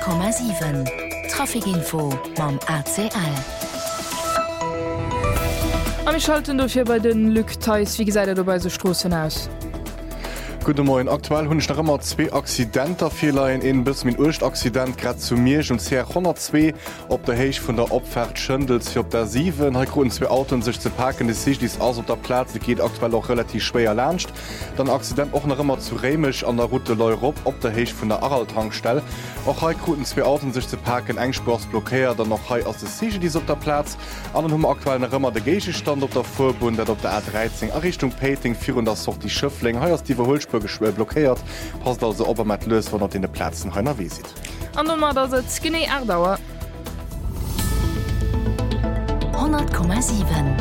100,7 Trafikinfo mam ACL. Am ich schalten dofir bei den Lückteils wie gesagt bei so Strossen aus. Guten Morgen. Aktuell hunn ich noch immer 2 Accidenter Fehlerin in bis min Accident grad zu mir und sehr 102 op der Heich von der Opfahrt schëndels op der 7 Grund 2 Autos sich zu parken sich dies aus op der Platz die geht aktuell auch relativ schwer lerncht. Dann Accident auch noch immer zu Remisch an der Route Leurop op der Heich von der Araltankstelle. Auch Grund 2 Autos sich zu parken engspors blockiert dann noch aus der Siege dies op der Platz. An haben aktuell noch immer der Gege stand op der Vorbund op der A13 Errichtung Peting 400 so die Schöffling he die Verholspur blockiert passt also ob mat los von den Plätzen heiner wie sieht. An Skinny Erdauer 100,7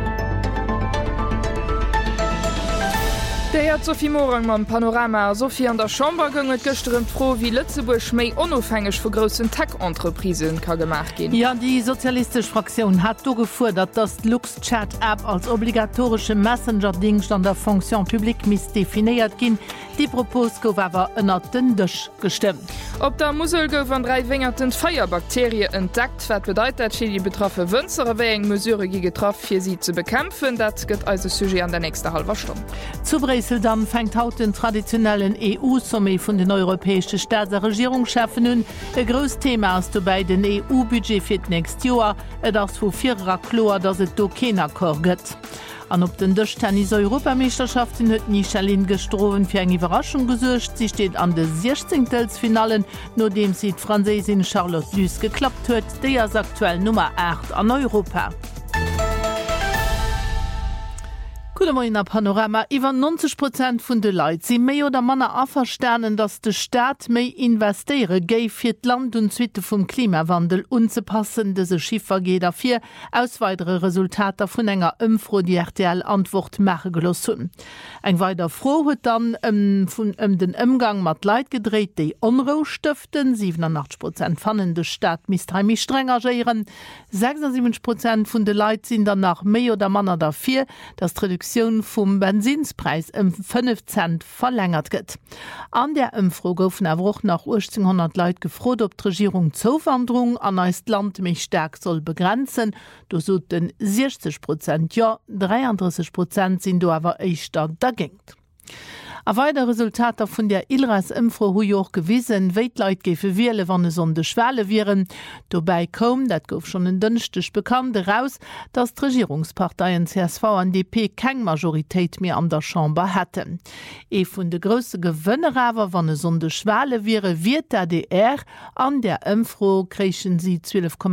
Der hat Sophie Morang man Panorama Sophie an der Chamber gënget gestern froh wie Lützeburg méi onofhängig vu großen Tech-Entreprisen kann gemacht gehen. Ja, die sozialistische Fraktion hat gefordert, dass Lux-Chat-App als obligatorische Messenger-Dienst an der Funktion publik miss definiert gin. Die Propos gouf awer ënner den Dëch gestimmt. Op der Musel gouf an 3 wingerten Feierbakterie entdeckt, wat bedeutet die betroffe Wënzere wé eng Mesure gi getroffen fir sie zu bekämpfen, dat gëtt also Sujet an der nächste halber Stunde. Zu Bresel dann fängt haut den traditionellen EU-Somme vun den europäesche Staats- und Regierungschefen hun. E gros Thema ass du bei den EU-Budget fir näst Joer, et ass vu 4er Klor, dats et do kener korget. An op den Dëchtennis Europameisterschaften huet Michelin gestrowen fir eng Überraschung gesuercht. Sie steht an de 16. Finalen, no dem sie Franzésin Charlotte Lys geklappt huet, déi as aktuell Nummer 8 an Europa. Gute Panorama iwwer 90% vun de Leiit si méi oder Manner afersternen, dats de Staat méi investéiere géif fir d Land und Zwiite vum Klimawandel unzepassen dese Schiffer geht afir aus weitere Resultater vun enger ëmfro die RTL Antwort mache gelos hunn. Eng weiter froh huet dann vun den Ëmgang mat Leiit gedreht déi Onro stiften 87% fannen de Staat misstremi streng agieren 76% vun de Leiit sinn danach méi oder Manner dafir dat Reduktion vum Benzinspreis 5 Cent verlängert gëtt. An der Ëmfro goufen erwoch nach 1800 Leiit gefrot, op d' Regierung Zowanderung an neist Land méch sterk soll begrenzen. Du so den 60% ja, 33% sinn du awer eichter dagéngt. A weiter Resultater vun der Ilras-Ëmfro hu joch gewissen, Weitleit gefe wiele wann sonde Schwelle viren. Dobei kom, dat gouf schon en dënchtech bekannt raus, dass d' Regierungsparteien CSV an DP keng Majoritéit mehr an der Chamber hätten. E vun de grösse Gewënnerawer wann sonde Schwelle wiere wird der DR an der Ëmfro krechen sie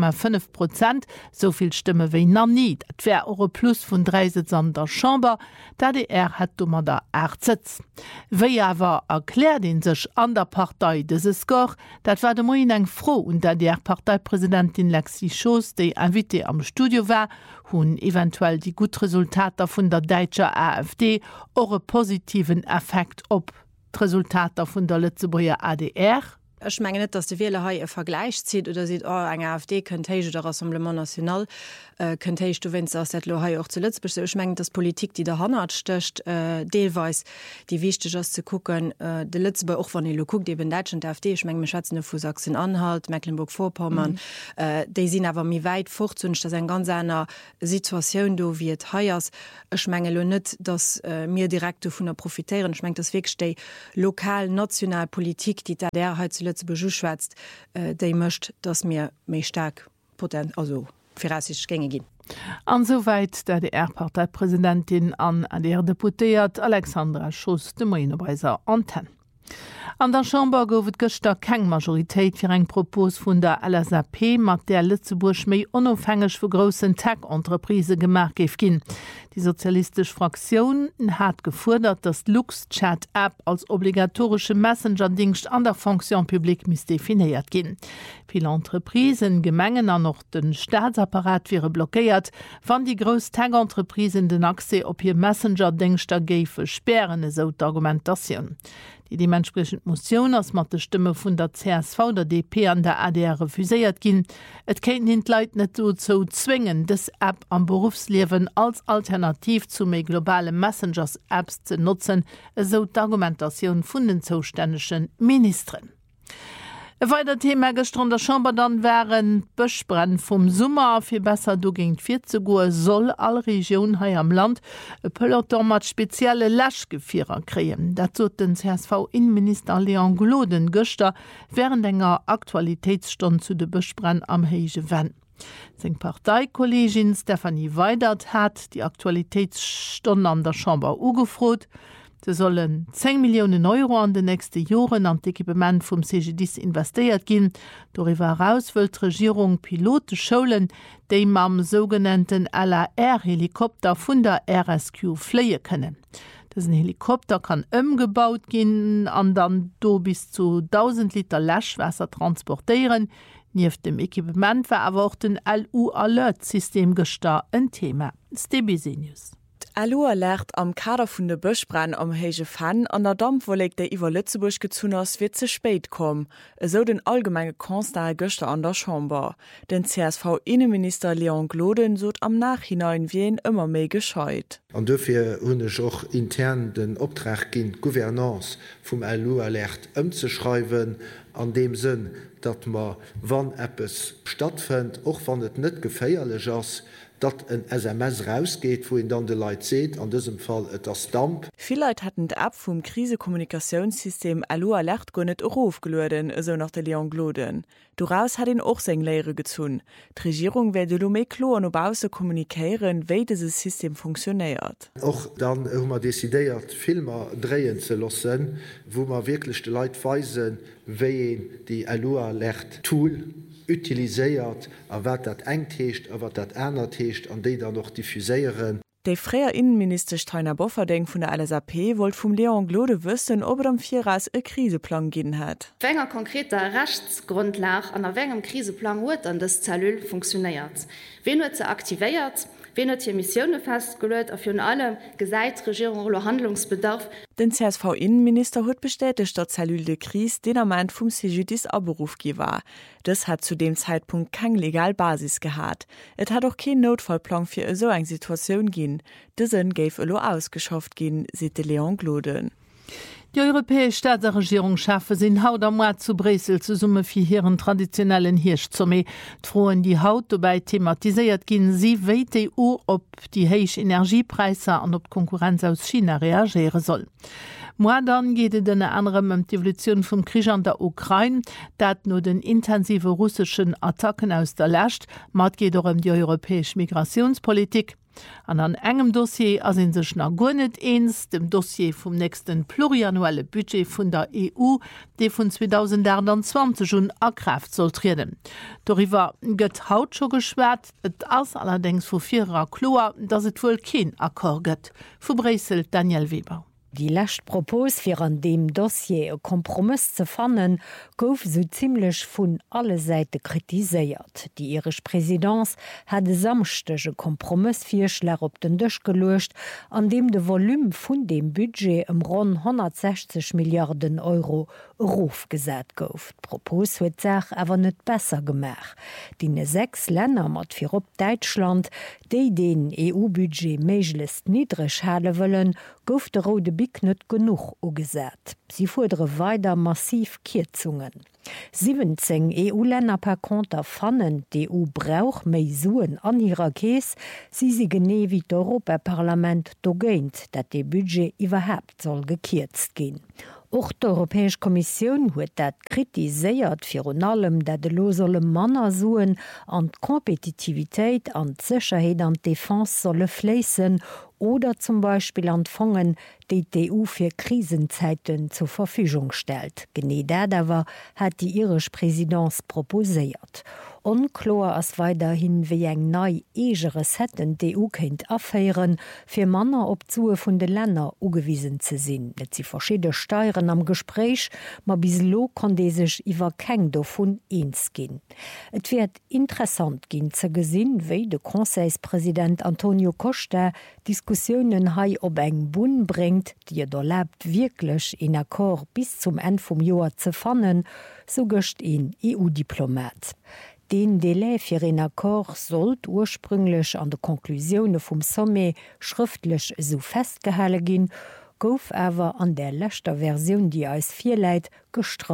12,5%, soviel Stimme wéi na nie. Et wär euro plus vun 3 Sitz an der Chamber, der DR hat dummer der 8 Sitz. Wéi awer erklärt den sech an der Partei dese Skor, dat war de Moien eng froh und der Parteipräsidentin Lexi Schoos, déi invité am Studio war, hunn eventuell die gut Resultater vun der Deitscher AfD ore positiven Effekt op d'Resultater vun der Lützeburger ADR. Ich meine nicht, dass die Wähler hier einen Vergleich zieht oder sieht, oh, eine AfD könnte ich oder Rassemblement National könnte ich, du wenn es aus der Lohe auch zuletzt bist. Ich meine, dass Politik, die der Hand stößt, teilweise, die wichtig ist zu gucken, die letzte auch von den guckt, eben Deutschland, der AfD, ich meine, wir schätzen für Sachsen-Anhalt, Mecklenburg-Vorpommern, die sind aber mir weit fortzunehmen, das ist eine ganz andere Situation, da wie es hier ist. Ich meine nicht, dass wir direkt davon profitieren. Ich meine, das wirklich die lokal-nationale Politik, die der heute beschwätzt, déi mëcht, dats mir méi stark potent also firassisch gänge gin. Ansoweit der DR-Parteipräsidentin an der Deputéiert Alexandra Schoos de Moinebreiser Antenne. An der Chamber goufet gëster keng Majoritéit fir eng Propos vun der LSAP mat der Lützeburg méi onofhängeg vu grossen Tech-Entreprise gemerk geif ginn. Die sozialistische Fraktion hat gefordert, dass Lux-Chat-App als obligatorische Messenger-Dienst an der Funktion publik miss definiert gin. Viele Entreprisen gemengen an noch den Staatsapparat wäre blockiert, wann die groß Tech-Entreprisen den Accès op ihr Messenger-Dienster geife sperren, so d'Argumentation. Die dementsprechend Motion als mat de Stimme vun der CSV der DP an der ADR refuséiert gin. Et kennt hin Leiit net so zu zwingen, des App am Berufsleben als Alternativ zu méi globale Messengers-Apps zu nutzen, so d'Argumentation vun den zuständigen Ministern. E weiter Thema gestern der Chamber dann wären Bëschbrenn vum Summer fir besser du ginint 40 Uhr soll all Region hai am Land e Peloton mat spezielle Läschgefierer kreen. Dat zot den CSV-Innenminister Leon Gloden Göster während enger Aktualitätsstunde zu de Bëschbrenn am Heige Wenn. Seng Parteikollegin Stephanie Weidert hat die Aktualitätsstunde an der Chamber ugefrot. Sie sollen 10 Millionen Euro an den nächsten Jahren an das Equipment vom CGDIS investiert gehen. Darüber heraus will die Regierung Piloten schulen, die am sogenannten LAR-Helikopter von der RSQ fliegen können. Diesen Helikopter kann umgebaut gehen und dann bis zu 1000 Liter Löschwasser transportieren. Neben dem Equipment war aber auch den LU-Alert-System ein Thema. STBC News. LU-Alert am Kader vun de Bëschbrenn am Heige Fan an der Dampfwolleg der iwwer Lützeburg gezun ass wird ze spät kom. So den allgemeine Konstat Göster an der Chamber. Den CSV-Innenminister Leon Gloden sot am Nachhinein wien immer méi gescheit. An dofir hunnech och intern den Optrag gin Gouvernance vum LU-Alert ëmzeschreiwen, an dem Sinn, dat ma wann Appes stattfind, och wann et net geféierlech ass, dat ein SMS rausgeht, wo ihn dann die Leute seht, an diesem Fall das Damp. Viele Leute hatten die App vom Krisenkommunikationssystem LU-Alert gar nicht aufgeladen, so nach der Leon Gloden. Daraus hat ihn auch seine Lehre gezogen. Die Regierung werde nur mehr klar und außen kommunizieren, wie dieses System funktioniert. Auch dann haben wir dezidiert, Filme drehen zu lassen, wo wir wirklich die Leute weisen, wie die LU-Alert-Tool utiliséiert, a wat dat engtheescht, a wat dat Äner theescht, an déi da noch diffuséieren. Der freier Innenminister Steiner Bofferding von der LSAP wollte vom Leon Glode wissen, ob am Vierras einen Kriseplan gegeben hat. Wenn ein konkreter Rechtsgrundlage an einem Kriseplan hat, dann das Zellul funktioniert. Wen wird sie aktiviert? Wen hat hier Missionen festgelegt? Auf jeden Fall gesagt, Regierung oder Handlungsbedarf. Den CSV-Innenminister hat bestätigt, dass Zellul de Krise den Amment vom CGDIS abberuflich war. Das hat zu dem Zeitpunkt keine Legalbasis gehabt. Es hat auch keinen Notfallplan für so eine Situation gegeben. Diesen gave Elo ausgeschafft gehen, sieht Leon Gloden. Die europäische Staatsregierung schaffe sind haut am Mois zu Bresel zu Summe für ihren traditionellen Hirschzomme. Drohen die Haut dabei thematisiert gehen sie, wie die EU ob die hohen Energiepreise und ob Konkurrenz aus China reagieren soll. Morgen geht es unter anderem um die Evolution vom Krieg an der Ukraine, das nur den intensiven russischen Attacken aus der Last, mat geht auch um die europäische Migrationspolitik. An einem engem Dossier sind sich noch gar nicht eins, dem Dossier vom nächsten pluriannuellen Budget von der EU, die von 2020 schon in Kraft soll treten. Darüber wird heute schon geschwärzt, es ist allerdings von vierer klar, dass es wohl kein Akkord gibt. Von Bresel, Daniel Weber. Die lecht Propos fir an dem Dossier e Kompromiss ze fannen, gouf so ziemlich vun alle Seite kritiséiert. Die irisch Präsidentz hat de samstege Kompromissvierschlag op den Dëch gelecht, an dem de Volum vun dem Budget rund 160 Milliarden Euro Rufgesät gouf. Propos huet sech awer net besser gemach. Die 6 Länder mat fir op Deutschland, déi den EU-Budget méiglist niedrig hale wëllen, gouf de Rode Bik net genug ugesät. Sie fordere weiter massiv Kürzungen. 17 EU-Länder per Konter fannen, die EU brauch méi Suen an ihrer Käes, sie gene wie d'Europaparlament dogéint, dat de Budget iwwerhaupt soll gekürzt gehen. Auch die Europäische Kommission huet dat kritiséiert fir allem, dat de losele Manner suen an Kompetitivitéit an Sicherheit an Defense solle fließen oder zum Beispiel empfangen, die die EU für Krisenzeiten zur Verfügung stellt. Genau dawer hat die irische Präsidenz proposiert. Unklar ist weiterhin, wie eng neu egeres hätten die EU kennt affären, für Männer op Zue von den Ländern ugewiesen zu sein. Net sie verschiedene Steuern am Gespräch, ma bislo kann die sich iwwer keng davon eins gehen. Es wird interessant gehen zu gesehen, wie der Conseilspräsident Antonio Costa Diskussionen hai ob eng Bun bringt, die er erlaubt, wirklich in Akkord bis zum Ende vom Jahr zu fannen, so göscht ihn EU-Diplomat. Den Delay für einen Akkord sollte ursprünglich an der Konklusion vom Sommet schriftlich so festgehalten gehen, gouf aber an der letzten Version, die als 4 Leiit, gestracht.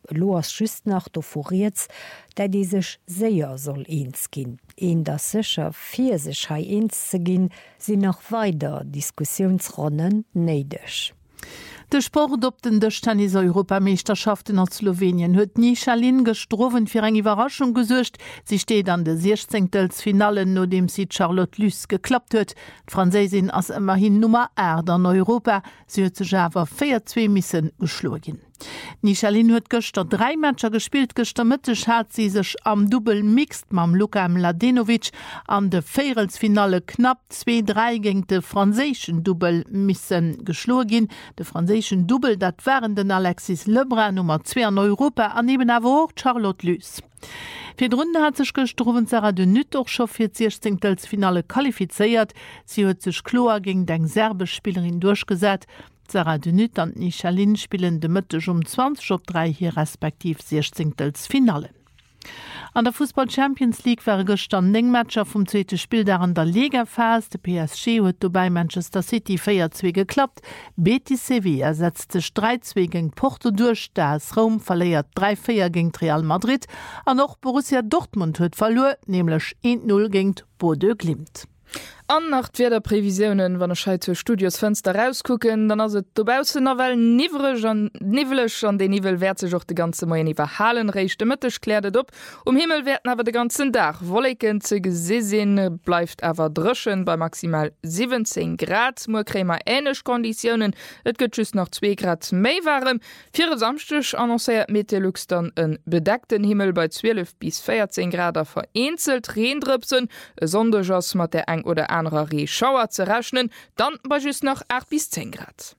Loas schüst nach do furiert, dat die sech séier soll eens ginn. En der secher fir sech ha eens ze ginn, sinn noch weiter Diskussionsronnen neidech. De Sport op den Dëchtenniser Europameisterschaften an Slowenien huet Nichalin gestrowen fir eng Überraschung gesuercht. Sie steet an de 16. Finale, no dem sie Charlotte Lys geklappt huet. D'Franzésin ass immerhin Nummer 8 an Europa, sie huet sech awer 4-2 missen geschlagen. Nichalin huet gëster 3 Matscher gespielt, gëster Mëttech hat sie sech am Double mixt mam Luka Mladenovic an de Féelsfinale knapp 2-3 géng de franzéschen Double missen geschlagen. De franzéschen Double, dat wären den Alexis Lebrun Nummer 2 an Europa, aneben awer auch Charlotte Lys. Fir d'Runde hat sech gestrowen Sarah de Nutt och scho fir 16. Finale qualifizeiert. Sie huet sech klar gegen deng serbesch Spielerin durchgesät. Sarah de Nutt an Nichalin spielen de Mëttech 20:3 hier respektiv 16. Finale. An der Fußball Champions League wäre gestern Nengmatscher vom zweite Spiel der an der Ligaphase. De PSG huet dabei Manchester City 4-2 geklappt. Betis Sevilla setzte 3-2 gegen Porto durch. Das Rom verleiert 3-4 gegen Real Madrid. An noch Borussia Dortmund huet verloren, nämlich 1-0 gegen Bordeaux Glimt. An nach der Prävisionen, wann er zu Studiosfenster rausgucken, dann as dobause Novel nivelech an den Nivel wert sech de ganze Moien iwwerhalen rechte Mëttech klädet op. Himmel werden awer de ganzen Dach. Wolleken ze gesesinn bleifft awer drschen bei maximal 17 Grad. Mokrämer enech Konditionen, et gëtt just noch 2 Grad méi warm. 4 samstech annoncéiert Meteorlux dann en bedeckten Himmel bei 12 bis 14 Grader vereinzelt Reendrüpsen, Sondejas mat der eng oder anderer Reschauer zu rechnen, dann bei just noch 8 bis 10 Grad.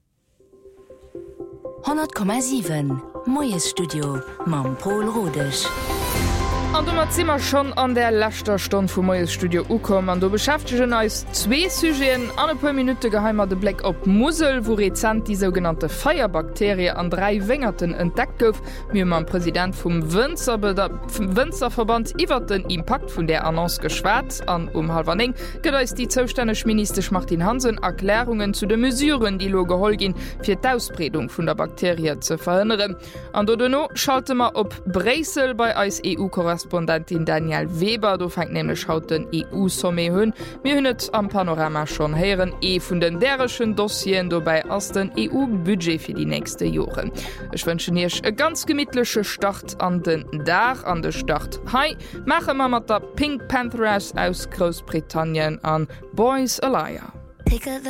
100,7 Moes Studio Mam Paul Rodech. An du mat zimmer schon an der letzter Stunde vom Moes Studio ukom an du beschäftigen als 2 Sujeten an ein paar Minuten geheimer de Blick op Musel, wo rezent die sogenannte Feierbakterie an 3 Wengerten entdeckt gouf, mir man Präsident vom Winzerverband iwwer den Impact vun der Annonce geschwert an halberning gedeis die zoustännech Minister Martin Hansen Erklärungen zu de mesureuren, die lo geholgin fir d'Auspredung vun der Bakterie zu verhindern. An Dono schalte ma op Bresel bei als EU-Korrespondentin Daniel Weber, du fängt nämlich haut den EU-Somme hunn. Wir hunnet am Panorama schon heieren vun den derschen Dossien dobei as den EU-Budget für die nächste Jahre. Ich wünsche ihrch e ganz gemidtlesche Start an den Dach an der Start. Hi, mache ma mat der Pink Panthers aus Großbritannien an Boys a Liar.